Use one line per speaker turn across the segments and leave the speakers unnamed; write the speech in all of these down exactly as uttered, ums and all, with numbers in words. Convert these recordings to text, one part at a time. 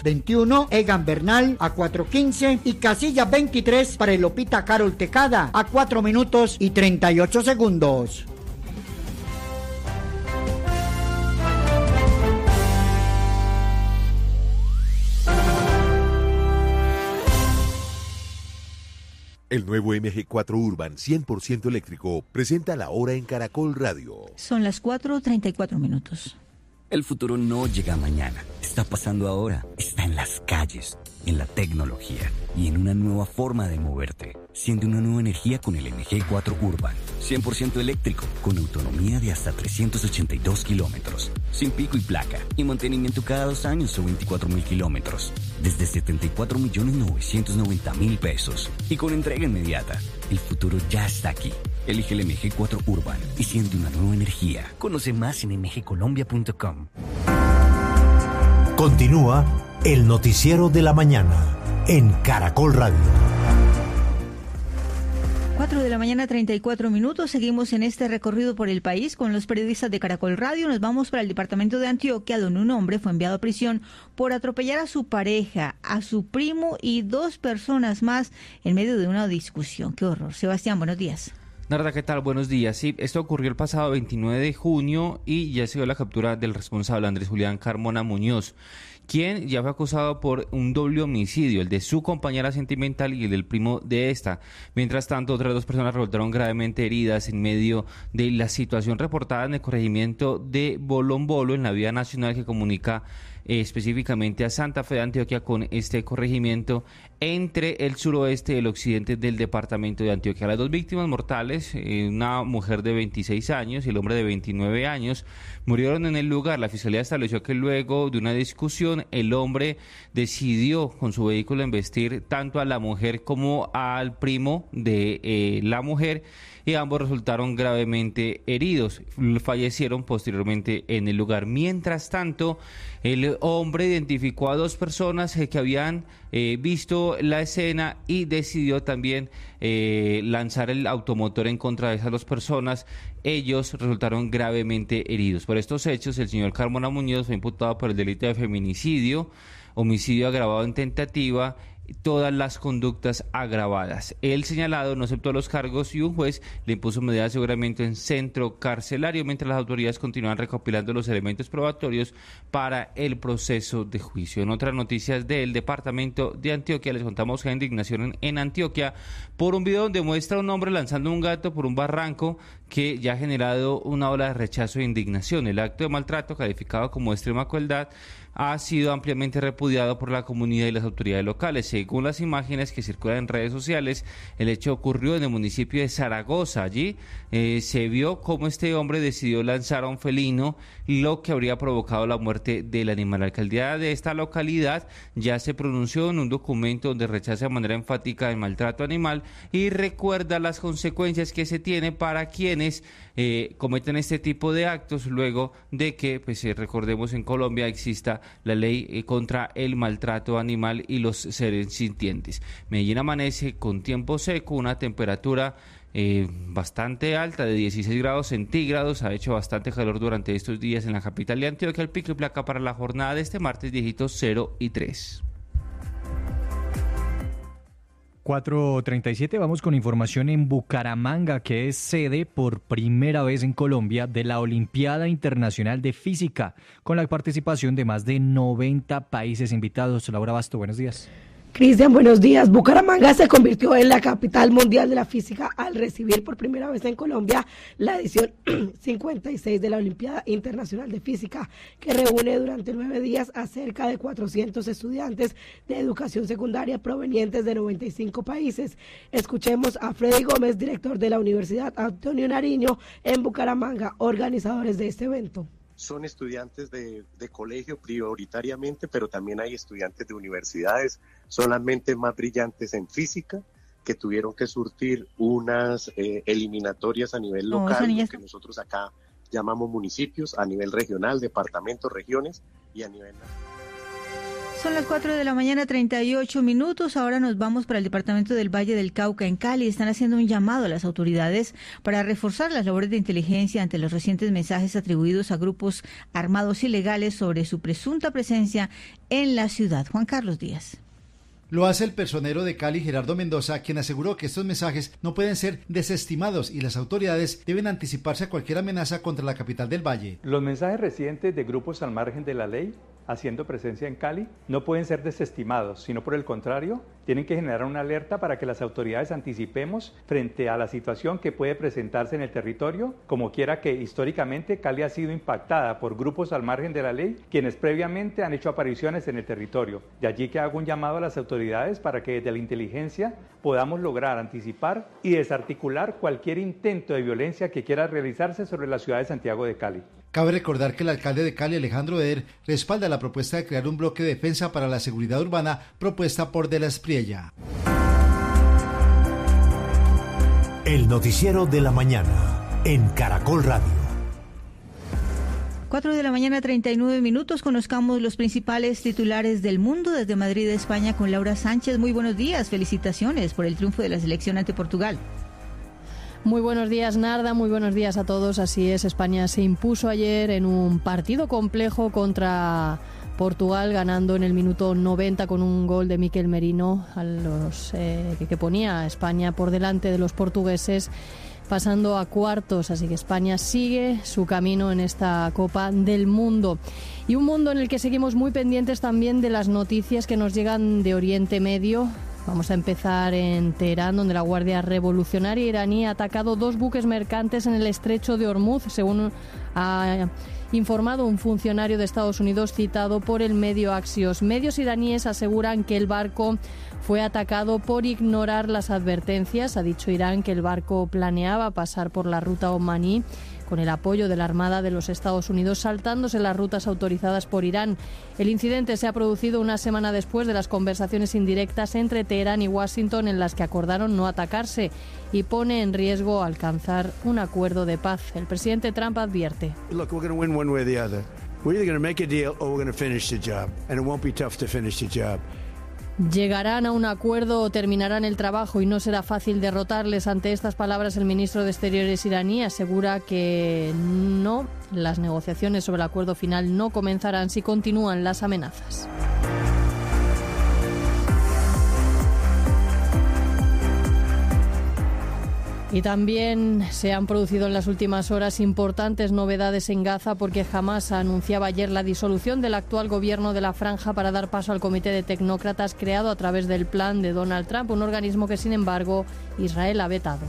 quinientos veintiuno, Egan Bernal a cuatro quince y casilla veintitrés para el Lopita Carol Tecada a cuatro minutos y treinta y ocho segundos.
El nuevo M G cuatro Urban cien por ciento eléctrico presenta la hora en Caracol Radio.
Son las cuatro treinta y cuatro minutos.
El futuro no llega mañana, está pasando ahora, está en las calles, en la tecnología y en una nueva forma de moverte. Siente una nueva energía con el M G cuatro Urban, cien por ciento eléctrico, con autonomía de hasta trescientos ochenta y dos kilómetros, sin pico y placa, y mantenimiento cada dos años o veinticuatro mil kilómetros, desde setenta y cuatro millones novecientos noventa mil pesos, y con entrega inmediata. El futuro ya está aquí. Elige el M G cuatro Urban y siente una nueva energía. Conoce más en m g colombia punto com.
Continúa el noticiero de la mañana en Caracol Radio.
cuatro de la mañana, treinta y cuatro minutos. Seguimos en este recorrido por el país con los periodistas de Caracol Radio. Nos vamos para el departamento de Antioquia, donde un hombre fue enviado a prisión por atropellar a su pareja, a su primo y dos personas más en medio de una discusión. ¡Qué horror! Sebastián, buenos días.
Narda, ¿qué tal? Buenos días. Sí, esto ocurrió el pasado veintinueve de junio y ya se dio la captura del responsable, Andrés Julián Carmona Muñoz, quien ya fue acusado por un doble homicidio, el de su compañera sentimental y el del primo de esta. Mientras tanto, otras dos personas resultaron gravemente heridas en medio de la situación reportada en el corregimiento de Bolombolo, en la vía nacional que comunica eh, específicamente a Santa Fe de Antioquia con este corregimiento entre el suroeste y el occidente del departamento de Antioquia. Las dos víctimas mortales, eh, una mujer de veintiséis años y el hombre de veintinueve años, murieron en el lugar. La fiscalía estableció que luego de una discusión, el hombre decidió con su vehículo embestir tanto a la mujer como al primo de eh, la mujer, y ambos resultaron gravemente heridos. Fallecieron posteriormente en el lugar. Mientras tanto, el hombre identificó a dos personas eh, que habían eh, visto la escena y decidió también eh, lanzar el automotor en contra de esas dos personas. Ellos resultaron gravemente heridos. Por estos hechos, el señor Carmona Muñoz fue imputado por el delito de feminicidio, homicidio agravado en tentativa, todas las conductas agravadas. El señalado no aceptó los cargos y un juez le impuso medida de aseguramiento en centro carcelario mientras las autoridades continúan recopilando los elementos probatorios para el proceso de juicio. En otras noticias del departamento de Antioquia, les contamos que hay indignación en, en Antioquia por un video donde muestra a un hombre lanzando un gato por un barranco que ya ha generado una ola de rechazo e indignación. El acto de maltrato, calificado como extrema crueldad, ha sido ampliamente repudiado por la comunidad y las autoridades locales. Según las imágenes que circulan en redes sociales, el hecho ocurrió en el municipio de Zaragoza. Allí eh, se vio cómo este hombre decidió lanzar a un felino, lo que habría provocado la muerte del animal. La alcaldía de esta localidad ya se pronunció en un documento donde rechaza de manera enfática el maltrato animal y recuerda las consecuencias que se tiene para quienes eh, cometen este tipo de actos, luego de que, pues eh, recordemos, en Colombia exista la ley eh, contra el maltrato animal y los seres sintientes. Medellín amanece con tiempo seco, una temperatura eh, bastante alta de dieciséis grados centígrados. Ha hecho bastante calor durante estos días en la capital de Antioquia. El pico y placa para la jornada de este martes, dígitos cero y tres.
cuatro treinta y siete, vamos con información en Bucaramanga, que es sede por primera vez en Colombia de la Olimpiada Internacional de Física, con la participación de más de noventa países invitados. Laura Basto, buenos días.
Cristian, buenos días. Bucaramanga se convirtió en la capital mundial de la física al recibir por primera vez en Colombia la edición cincuenta y seis de la Olimpiada Internacional de Física, que reúne durante nueve días a cerca de cuatrocientos estudiantes de educación secundaria provenientes de noventa y cinco países. Escuchemos a Freddy Gómez, director de la Universidad Antonio Nariño en Bucaramanga, organizadores de este evento.
Son estudiantes de, de colegio prioritariamente, pero también hay estudiantes de universidades, solamente más brillantes en física, que tuvieron que surtir unas eh, eliminatorias a nivel local, no, lo que nosotros acá llamamos municipios, a nivel regional, departamentos, regiones y a nivel nacional.
Son las cuatro de la mañana, treinta y ocho minutos. Ahora nos vamos para el departamento del Valle del Cauca, en Cali. Están haciendo un llamado a las autoridades para reforzar las labores de inteligencia ante los recientes mensajes atribuidos a grupos armados ilegales sobre su presunta presencia en la ciudad. Juan Carlos Díaz.
Lo hace el personero de Cali, Gerardo Mendoza, quien aseguró que estos mensajes no pueden ser desestimados y las autoridades deben anticiparse a cualquier amenaza contra la capital del Valle.
Los mensajes recientes de grupos al margen de la ley, haciendo presencia en Cali, no pueden ser desestimados, sino por el contrario, tienen que generar una alerta para que las autoridades anticipemos frente a la situación que puede presentarse en el territorio, como quiera que históricamente Cali ha sido impactada por grupos al margen de la ley, quienes previamente han hecho apariciones en el territorio. De allí que hago un llamado a las autoridades para que desde la inteligencia podamos lograr anticipar y desarticular cualquier intento de violencia que quiera realizarse sobre la ciudad de Santiago de Cali.
Cabe recordar que el alcalde de Cali, Alejandro Eder, respalda la propuesta de crear un bloque de defensa para la seguridad urbana propuesta por De la Espriella.
El noticiero de la mañana en Caracol Radio.
cuatro de la mañana, treinta y nueve minutos. Conozcamos los principales titulares del mundo desde Madrid, España, con Laura Sánchez. Muy buenos días. Felicitaciones por el triunfo de la selección ante Portugal.
Muy buenos días, Narda, muy buenos días a todos. Así es, España se impuso ayer en un partido complejo contra Portugal, ganando en el minuto noventa con un gol de Mikel Merino a los, eh, que, que ponía a España por delante de los portugueses, pasando a cuartos. Así que España sigue su camino en esta Copa del Mundo. Y un mundo en el que seguimos muy pendientes también de las noticias que nos llegan de Oriente Medio. Vamos a empezar en Teherán, donde la Guardia Revolucionaria iraní ha atacado dos buques mercantes en el estrecho de Hormuz, según ha informado un funcionario de Estados Unidos citado por el medio Axios. Medios iraníes aseguran que el barco fue atacado por ignorar las advertencias. Ha dicho Irán que el barco planeaba pasar por la ruta omaní con el apoyo de la Armada de los Estados Unidos, saltándose las rutas autorizadas por Irán. El incidente se ha producido una semana después de las conversaciones indirectas entre Teherán y Washington, en las que acordaron no atacarse, y pone en riesgo alcanzar un acuerdo de paz. El presidente Trump advierte:
Look, we're going to win one way or the other. We're either going to make a deal or we're going to finish the job, and it won't be tough to finish the job.
Llegarán a un acuerdo o terminarán el trabajo y no será fácil derrotarles. Ante estas palabras, el ministro de Exteriores iraní asegura que no, las negociaciones sobre el acuerdo final no comenzarán si continúan las amenazas. Y también se han producido en las últimas horas importantes novedades en Gaza, porque Hamás anunciaba ayer la disolución del actual gobierno de la franja para dar paso al comité de tecnócratas creado a través del plan de Donald Trump, un organismo que, sin embargo, Israel ha vetado.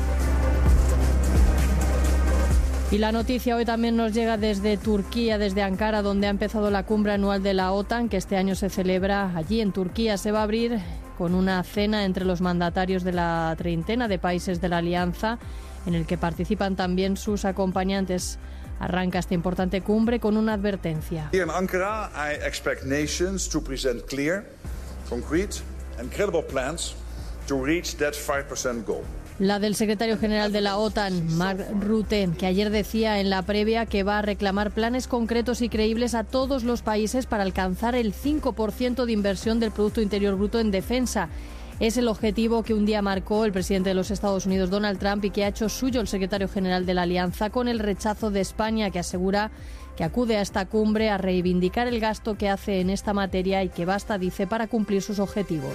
Y la noticia hoy también nos llega desde Turquía, desde Ankara, donde ha empezado la cumbre anual de la OTAN, que este año se celebra allí en Turquía. Se va a abrir con una cena entre los mandatarios de la treintena de países de la alianza, en el que participan también sus acompañantes. Arranca esta importante cumbre con una advertencia.
Here in Ankara, I expect nations to present clear, concrete and credible plans to reach that five percent goal.
La del secretario general de la OTAN, Mark Rutte, que ayer decía en la previa que va a reclamar planes concretos y creíbles a todos los países para alcanzar el cinco por ciento de inversión del Producto Interior Bruto en defensa. Es el objetivo que un día marcó el presidente de los Estados Unidos, Donald Trump, y que ha hecho suyo el secretario general de la Alianza, con el rechazo de España, que asegura que acude a esta cumbre a reivindicar el gasto que hace en esta materia y que basta, dice, para cumplir sus objetivos.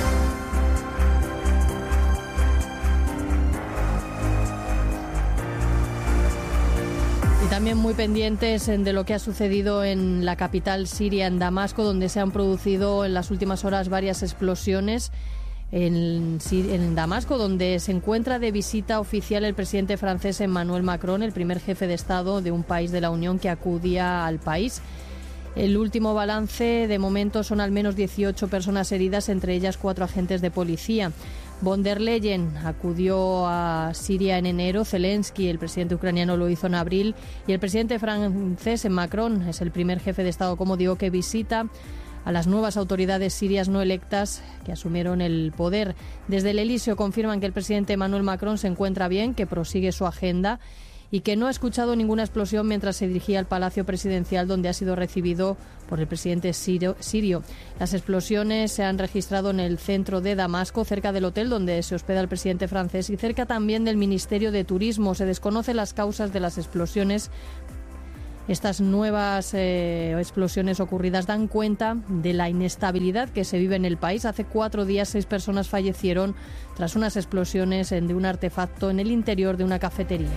También muy pendientes de lo que ha sucedido en la capital siria, en Damasco, donde se han producido en las últimas horas varias explosiones. En, en Damasco, donde se encuentra de visita oficial el presidente francés Emmanuel Macron, el primer jefe de Estado de un país de la Unión que acudía al país. El último balance, de momento, son al menos dieciocho personas heridas, entre ellas cuatro agentes de policía. Von der Leyen acudió a Siria en enero, Zelensky, el presidente ucraniano, lo hizo en abril, y el presidente francés Macron es el primer jefe de Estado, como digo, que visita a las nuevas autoridades sirias no electas que asumieron el poder. Desde el Elíseo confirman que el presidente Emmanuel Macron se encuentra bien, que prosigue su agenda y que no ha escuchado ninguna explosión mientras se dirigía al Palacio Presidencial, donde ha sido recibido por el presidente sirio. sirio. Las explosiones se han registrado en el centro de Damasco, cerca del hotel donde se hospeda el presidente francés y cerca también del Ministerio de Turismo. Se desconocen las causas de las explosiones. Estas nuevas eh, explosiones ocurridas dan cuenta de la inestabilidad que se vive en el país. Hace cuatro días, seis personas fallecieron tras unas explosiones de un artefacto en el interior de una cafetería.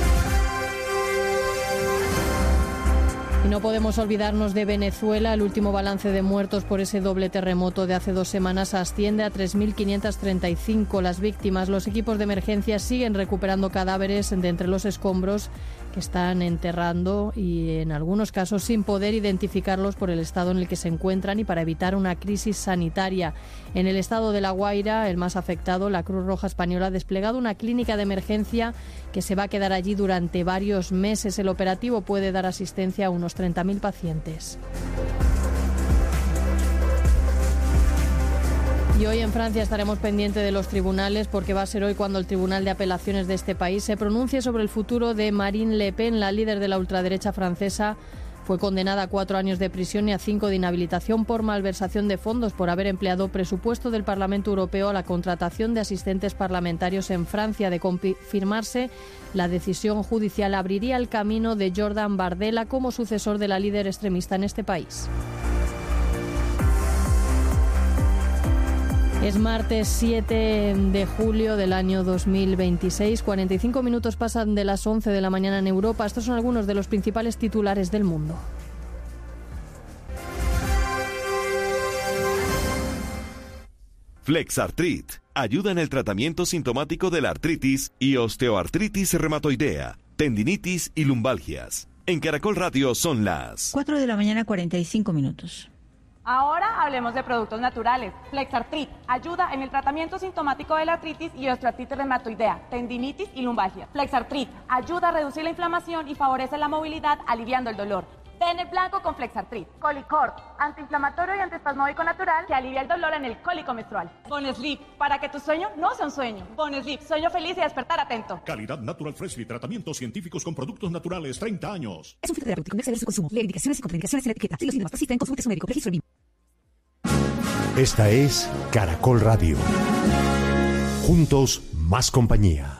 Y no podemos olvidarnos de Venezuela. El último balance de muertos por ese doble terremoto de hace dos semanas asciende a tres mil quinientas treinta y cinco las víctimas. Los equipos de emergencia siguen recuperando cadáveres de entre los escombros que están enterrando y en algunos casos sin poder identificarlos por el estado en el que se encuentran y para evitar una crisis sanitaria. En el estado de La Guaira, el más afectado, la Cruz Roja Española ha desplegado una clínica de emergencia que se va a quedar allí durante varios meses. El operativo puede dar asistencia a unos treinta mil pacientes. Y hoy en Francia estaremos pendientes de los tribunales porque va a ser hoy cuando el Tribunal de Apelaciones de este país se pronuncie sobre el futuro de Marine Le Pen, la líder de la ultraderecha francesa. Fue condenada a cuatro años de prisión y a cinco de inhabilitación por malversación de fondos por haber empleado presupuesto del Parlamento Europeo a la contratación de asistentes parlamentarios en Francia. De confirmarse, la decisión judicial abriría el camino de Jordan Bardella como sucesor de la líder extremista en este país. Es martes siete de julio del año dos mil veintiséis. cuarenta y cinco minutos pasan de las once de la mañana en Europa. Estos son algunos de los principales titulares del mundo.
Flexartrit ayuda en el tratamiento sintomático de la artritis y osteoartritis reumatoidea, tendinitis y lumbalgias. En Caracol Radio son las
cuatro de la mañana, cuarenta y cinco minutos.
Ahora hablemos de productos naturales. Flexartrit ayuda en el tratamiento sintomático de la artritis y osteoartritis reumatoidea, tendinitis y lumbalgia. Flexartrit ayuda a reducir la inflamación y favorece la movilidad, aliviando el dolor. Ten el blanco con Flexartrit. Colicort, antiinflamatorio y antiespasmódico natural que alivia el dolor en el cólico menstrual. Bonesleep, para que tu sueño no sea un sueño. Bonesleep, sueño feliz y despertar atento.
Calidad Natural Freshly, tratamientos científicos con productos naturales, treinta años.
Es un fitoterapéutico, no exceder su consumo. Lee indicaciones y contraindicaciones en la etiqueta. Si los síntomas persisten, consulte a su médico. Registro B I M.
Esta es Caracol Radio. Juntos, más compañía.